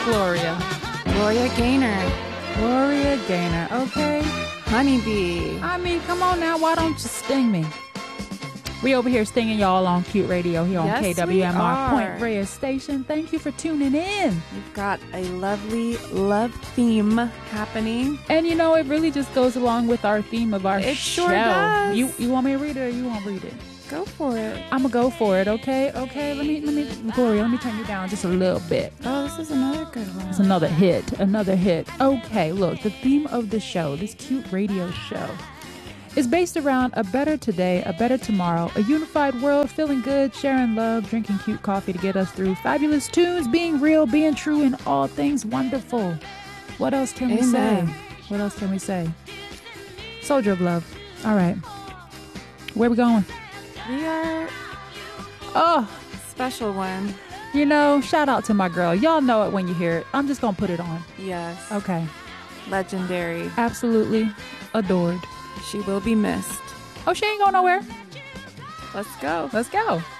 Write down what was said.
Gloria? Gloria Gaynor. Gloria Gaynor. Okay. Honeybee. I mean, come on now. Why don't you sting me? We over here stinging y'all on Cute Radio here on Yes, we KWMR are. Point Reyes Station. Thank you for tuning in. You've got a lovely love theme happening. And you know, it really just goes along with our theme of our It show. sure does. You want me to read it or you won't read it? Go for it. I'm gonna go for it, okay? Okay, let me, Gloria, let me turn you down just a little bit. Oh, this is another good one. It's another hit. Okay, look, the theme of the show, this Cute Radio show, is based around a better today, a better tomorrow, a unified world, feeling good, sharing love, drinking cute coffee to get us through, fabulous tunes, being real, being true, and all things wonderful. What else can we say? What else can we say? Soldier of love. All right. Where we going? We are Oh, special one. you know, shout out to my girl. Y'all know it when you hear it. I'm just going to put it on. Yes. Okay. Legendary. Absolutely adored. She will be missed. Oh, she ain't going nowhere. Let's go. Let's go.